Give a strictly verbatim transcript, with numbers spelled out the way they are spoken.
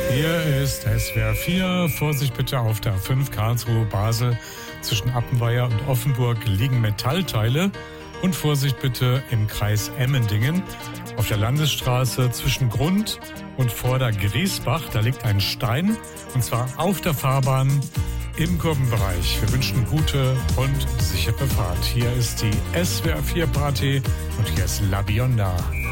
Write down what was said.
Hier ist S W R vier. Vorsicht bitte auf der A fünf Karlsruhe-Basel. Zwischen Appenweier und Offenburg liegen Metallteile. Und Vorsicht bitte im Kreis Emmendingen. Auf der Landesstraße zwischen Grund und Vorder-Griesbach, da liegt ein Stein. Und zwar auf der Fahrbahn im Kurvenbereich. Wir wünschen gute und sichere Fahrt. Hier ist die S W R vier Party und hier ist La Bionda.